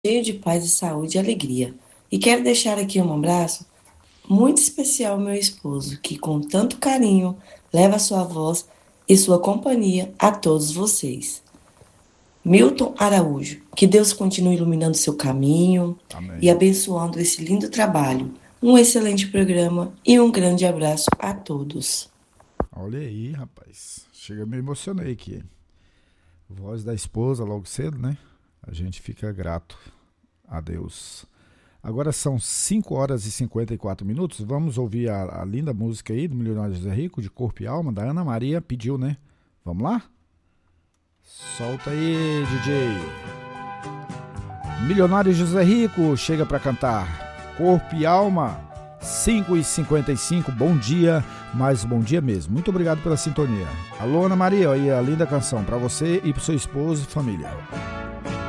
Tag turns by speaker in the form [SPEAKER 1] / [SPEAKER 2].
[SPEAKER 1] cheio de paz e saúde e alegria. E quero deixar aqui um abraço muito especial ao meu esposo, que com tanto carinho leva sua voz e sua companhia a todos vocês. Milton Araújo, que Deus continue iluminando seu caminho e
[SPEAKER 2] Amém.
[SPEAKER 1] abençoando esse lindo trabalho. Um excelente programa e um grande abraço a todos.
[SPEAKER 2] Olha aí, rapaz. Chega, me emocionei aqui. Voz da esposa logo cedo, né? A gente fica grato a Deus. Agora são 5 horas e 54 minutos. Vamos ouvir a linda música aí do Milionário José Rico, de Corpo e Alma, da Ana Maria. Pediu, né? Vamos lá? Solta aí, DJ. Milionário José Rico chega para cantar Corpo e Alma, 5h55. Bom dia, mas bom dia mesmo. Muito obrigado pela sintonia. Alô, Ana Maria, aí a linda canção para você e para seu esposo e família.